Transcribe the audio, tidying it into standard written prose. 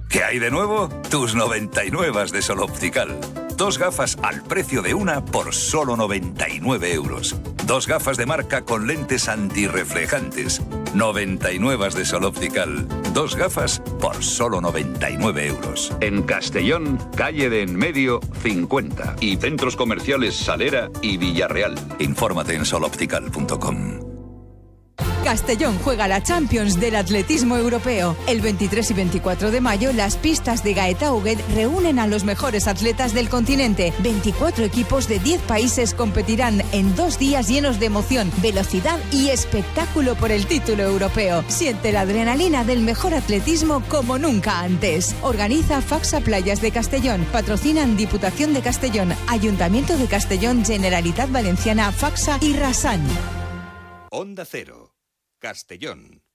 ¿Qué hay de nuevo? Tus 99 de Sol Optical. 2 gafas al precio de una por solo 99 euros. 2 gafas de marca con lentes antirreflejantes. 99 de Sol Optical. 2 gafas por solo 99 euros. En Castellón, calle de Enmedio 50. Y centros comerciales Salera y Villarreal. Infórmate en soloptical.com. Castellón juega la Champions del atletismo europeo. El 23 y 24 de mayo, las pistas de Gaeta Huguet reúnen a los mejores atletas del continente. 24 equipos de 10 países competirán en 2 días llenos de emoción, velocidad y espectáculo por el título europeo. Siente la adrenalina del mejor atletismo como nunca antes. Organiza Faxa Playas de Castellón. Patrocinan Diputación de Castellón, Ayuntamiento de Castellón, Generalitat Valenciana, Faxa y Rasan. Onda Cero, Castellón.